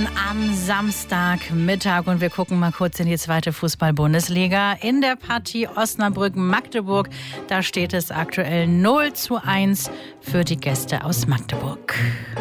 Minuten am Samstagmittag und wir gucken mal kurz in die zweite Fußball-Bundesliga. In der Partie Osnabrück-Magdeburg, da steht es aktuell 0:1 für die Gäste aus Magdeburg.